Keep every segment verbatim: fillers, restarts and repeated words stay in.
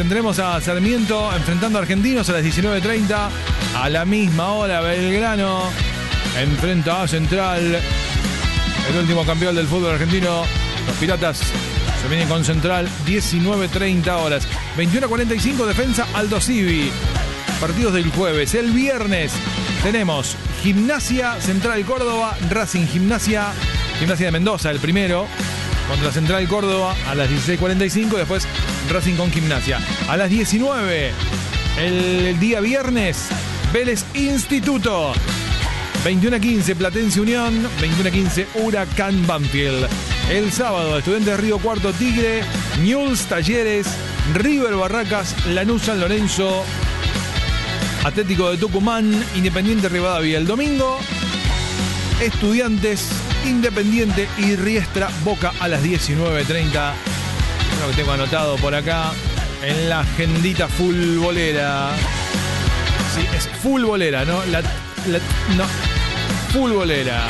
tendremos a Sarmiento enfrentando a Argentinos a las diecinueve treinta. A la misma hora, Belgrano enfrenta a Central, el último campeón del fútbol argentino. Los Piratas se vienen con Central, diecinueve treinta horas. veintiuno cuarenta y cinco, Defensa Aldo Civi. Partidos del jueves. El viernes tenemos Gimnasia, Central Córdoba, Racing Gimnasia, Gimnasia de Mendoza, el primero, contra Central Córdoba a las dieciséis cuarenta y cinco. Después Racing con Gimnasia. A las diecinueve, el día viernes, Vélez Instituto. veintiuno quince, Platense Unión. veintiuno quince, Huracán Banfield. El sábado, Estudiantes Río Cuarto Tigre, Newell's Talleres, River Barracas, Lanús San Lorenzo, Atlético de Tucumán, Independiente Rivadavia. El domingo, Estudiantes, Independiente y Riestra Boca a las diecinueve treinta. Lo que tengo anotado por acá en la agendita futbolera. Sí, es futbolera, ¿no? La, la, no, futbolera.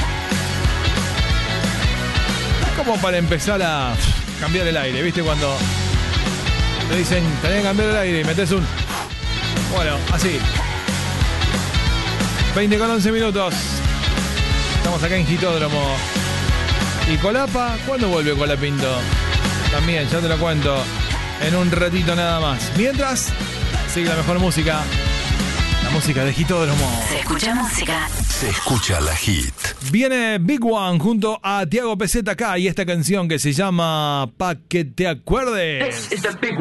Como para empezar a cambiar el aire, ¿viste? Cuando te dicen, tenés que cambiar el aire y metés un... Bueno, así. veinte con once minutos. Estamos acá en Gitódromo. ¿Y Colapa? ¿Cuándo vuelve Colapinto? También, ya te lo cuento en un ratito nada más. Mientras, sigue la mejor música. La música de Gitódromo. Se escucha música. Se escucha la hit. Viene Big One junto a Tiago Peseta acá y esta canción que se llama Pa' que te acuerdes. This is the big